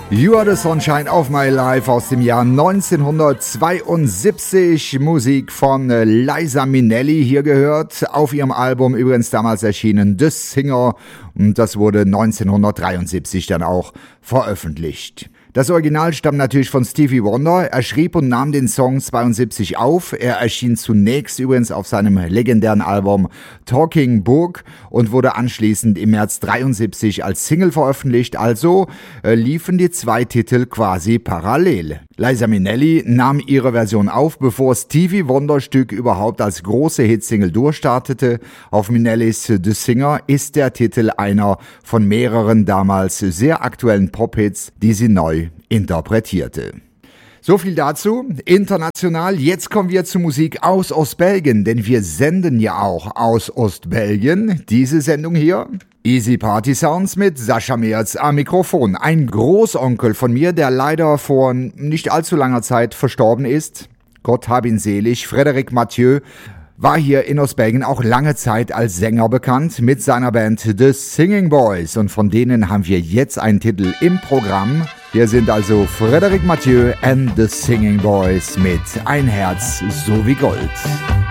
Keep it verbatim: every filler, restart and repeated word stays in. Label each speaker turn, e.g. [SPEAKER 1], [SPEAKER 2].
[SPEAKER 1] You Are the Sunshine of My Life aus dem Jahr neunzehnhundertzweiundsiebzig. Musik von Liza Minnelli hier gehört. Auf ihrem Album übrigens damals erschienen The Singer. Und das wurde neunzehnhundertdreiundsiebzig dann auch veröffentlicht. Das Original stammt natürlich von Stevie Wonder. Er schrieb und nahm den Song zweiundsiebzig auf. Er erschien zunächst übrigens auf seinem legendären Album Talking Book und wurde anschließend im März dreiundsiebzig als Single veröffentlicht. Also äh, liefen die zwei Titel quasi parallel. Liza Minnelli nahm ihre Version auf, bevor Stevie Wonder Stück überhaupt als große Hitsingle durchstartete. Auf Minnellis The Singer ist der Titel einer von mehreren damals sehr aktuellen Pop-Hits, die sie neu interpretierte. So viel dazu. International. Jetzt kommen wir zu Musik aus Ostbelgien, denn wir senden ja auch aus Ostbelgien. Diese Sendung hier. Easy Party Sounds mit Sascha Merz am Mikrofon. Ein Großonkel von mir, der leider vor nicht allzu langer Zeit verstorben ist. Gott hab ihn selig. Frédéric Mathieu war hier in Ostbelgien auch lange Zeit als Sänger bekannt mit seiner Band The Singing Boys. Und von denen haben wir jetzt einen Titel im Programm. Hier sind also Frédéric Mathieu and The Singing Boys mit Ein Herz so wie Gold.